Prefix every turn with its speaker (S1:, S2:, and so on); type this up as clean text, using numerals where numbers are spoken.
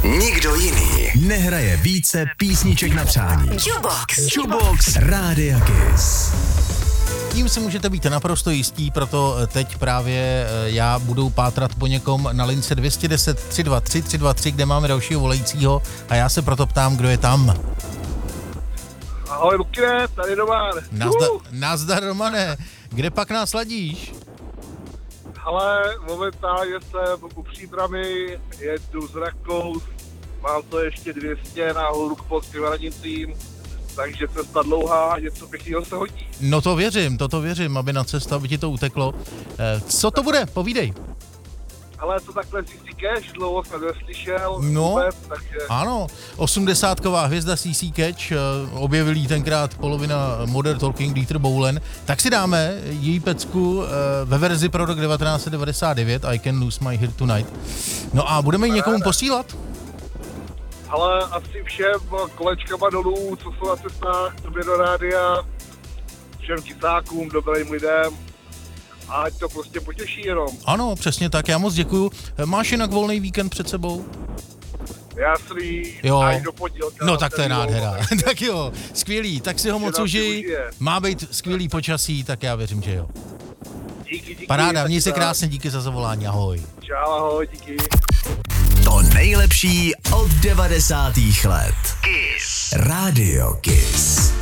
S1: Nikdo jiný nehraje více písniček na přání. Jukebox Rádia Kiss.
S2: Tím si můžete být naprosto jistí, proto teď právě já budu pátrat po někom na lince 210 323 323, kde máme dalšího volajícího a já se proto ptám, kdo je tam.
S3: Ahoj, Lukine, tady Roman.
S2: Nazdar, Romane, kde pak nás ladíš?
S3: Ale momentálně jsem u příbramy, jedu z Rakous, mám to ještě 200 nahoru k polským hranicím, takže cesta dlouhá, něco pěkného se hodí.
S2: No to věřím, aby na cestu, aby ti to uteklo. Co to bude? Povídej.
S3: Ale to takhle CC Cash, dlouho jsem neslyšel
S2: No,
S3: vůbec, takže...
S2: Ano, 80ková hvězda CC Catch, objevil jí tenkrát polovina Modern Talking Dieter Bohlen, tak si dáme její pecku ve verzi pro rok 1999, I Can Lose My Heart Tonight. No a budeme ji někomu posílat?
S3: Ale asi všem kolečkama dolů, co jsou na cestách, tobě do rádia, všem kysákům, dobrým lidem, ať to prostě potěší jenom.
S2: Ano, přesně tak, já moc děkuju. Máš jinak volný víkend před sebou?
S3: Jasný,
S2: Jo.
S3: až do pondělka.
S2: No tak to je nádhera. Tak jo, skvělý, tak si ho moc užij. Má být skvělý počasí, tak já věřím, že jo.
S3: Díky.
S2: Paráda, měj se krásně, díky za zavolání, ahoj.
S3: Čau, ahoj, díky.
S1: To nejlepší od 90. let. Kiss. Rádio Kiss.